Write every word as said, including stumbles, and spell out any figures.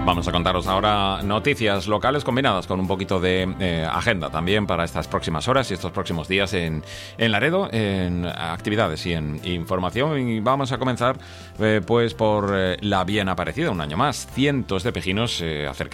Vamos a contaros ahora noticias locales combinadas con un poquito de eh, agenda también para estas próximas horas y estos próximos días en, en Laredo, en actividades y en información. Y vamos a comenzar eh, pues por eh, la bien aparecida, un año más. Cientos de pejinos eh, acercados